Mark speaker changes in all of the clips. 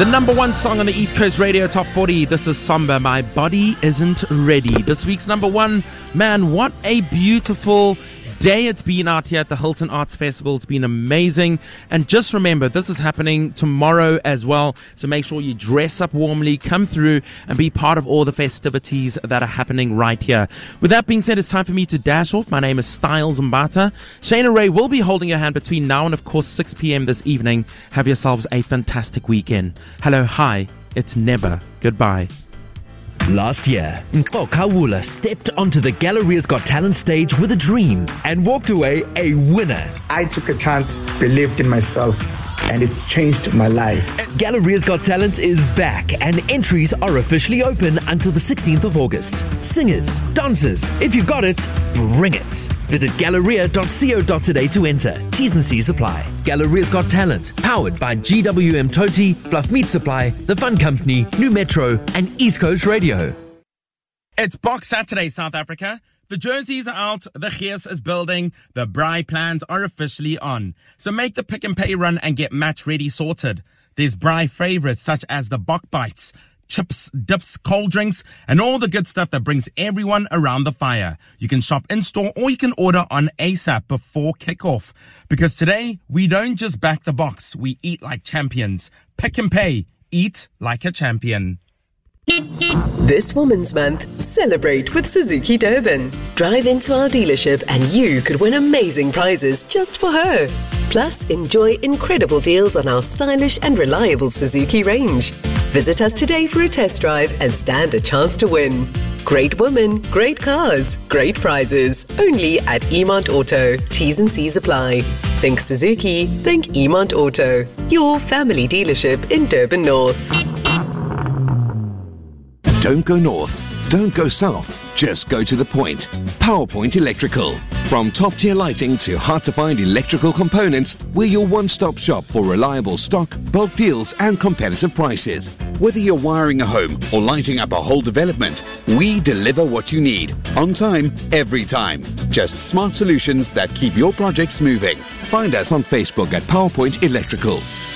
Speaker 1: The number one song on the East Coast Radio Top 40. This is Samba, My Body Isn't Ready. This week's number one. Man, what a beautiful day it's been out here at the Hilton Arts Festival. It's been amazing. And just remember, this is happening tomorrow as well. So make sure you dress up warmly, come through and be part of all the festivities that are happening right here. With that being said, it's time for me to dash off. My name is Styles Mbata. Shana Ray will be holding your hand between now and, of course, 6 p.m. this evening. Have yourselves a fantastic weekend. Hello, hi. It's never goodbye.
Speaker 2: Last year, Ntlo Kawula stepped onto the Galleria's Got Talent stage with a dream and walked away a winner.
Speaker 3: I took a chance, believed in myself, and it's changed my life.
Speaker 2: Galleria's Got Talent is back and entries are officially open until the 16th of August. Singers, dancers, if you got it, bring it. Visit galleria.co.za to enter. T's and C's apply. Galleria's Got Talent, powered by GWM Toti, Bluff Meat Supply, The Fun Company, New Metro, and East Coast Radio.
Speaker 1: It's Box Saturday, South Africa. The jerseys are out, the gears is building, the braai plans are officially on. So make the pick and pay run and get match ready sorted. There's braai favorites such as the bok bites, chips, dips, cold drinks, and all the good stuff that brings everyone around the fire. You can shop in-store or you can order on ASAP before kickoff. Because today, we don't just back the box, we eat like champions. Pick and pay, eat like a champion.
Speaker 4: This Women's Month, celebrate with Suzuki Durban. Drive into our dealership and you could win amazing prizes just for her. Plus, enjoy incredible deals on our stylish and reliable Suzuki range. Visit us today for a test drive and stand a chance to win. Great women, great cars, great prizes. Only at Emont Auto. T's and C's apply. Think Suzuki, think Emont Auto. Your family dealership in Durban North.
Speaker 5: Don't go north, don't go south, just go to the point. PowerPoint Electrical. From top-tier lighting to hard-to-find electrical components, we're your one-stop shop for reliable stock, bulk deals, and competitive prices. Whether you're wiring a home or lighting up a whole development, we deliver what you need, on time, every time. Just smart solutions that keep your projects moving. Find us on Facebook at PowerPoint Electrical.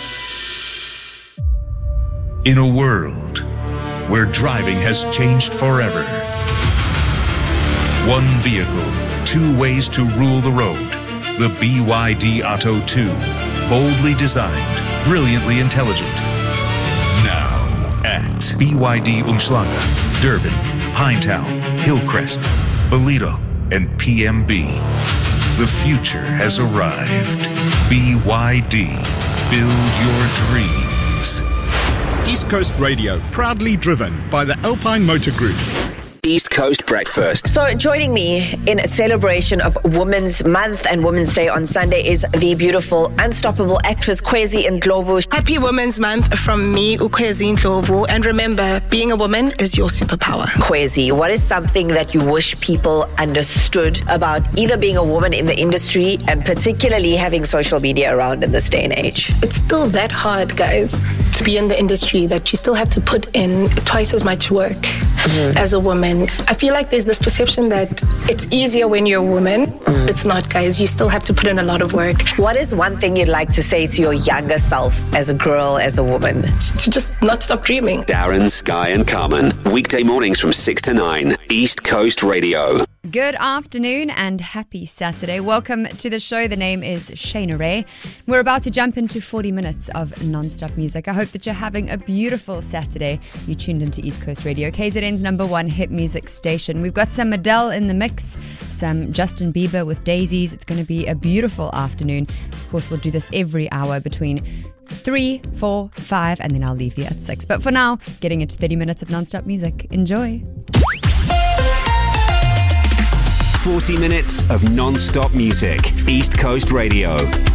Speaker 6: In a world where driving has changed forever. One vehicle, two ways to rule the road. The BYD Atto 2. Boldly designed, brilliantly intelligent. Now at BYD Umhlanga, Durban, Pinetown, Hillcrest, Ballito, and PMB. The future has arrived. BYD. Build your dreams.
Speaker 7: East Coast Radio, proudly driven by the Alpine Motor Group.
Speaker 8: East Coast Breakfast.
Speaker 9: So joining me in a celebration of Women's Month and Women's Day on Sunday is the beautiful, unstoppable actress Kwezi Ndlovu.
Speaker 10: Happy Women's Month from me, Kwezi Ndlovu. And remember, being a woman is your superpower.
Speaker 9: Kwezi, what is something that you wish people understood about either being a woman in the industry and particularly having social media around in this day and age?
Speaker 10: It's still that hard, guys, to be in the industry that you still have to put in twice as much work as a woman. I feel like there's this perception that it's easier when you're a woman. It's not, guys. You still have to put in a lot of work.
Speaker 9: What is one thing you'd like to say to your younger self as a girl, as a woman?
Speaker 10: To just not stop dreaming.
Speaker 8: Darren, Sky and Carmen. Weekday mornings from 6 to 9. East Coast Radio.
Speaker 11: Good afternoon and happy Saturday. Welcome to the show. The name is Shana Ray. We're about to jump into 40 minutes of non-stop music. I hope that you're having a beautiful Saturday. You tuned into East Coast Radio, KZN's number one hit music station. We've got some Adele in the mix, some Justin Bieber with Daisies. It's going to be a beautiful afternoon. Of course, we'll do this every hour between 3, 4, 5, and then I'll leave you at 6. But for now, getting into 30 minutes of non-stop music. Enjoy.
Speaker 8: 40 minutes of non-stop music. East Coast Radio.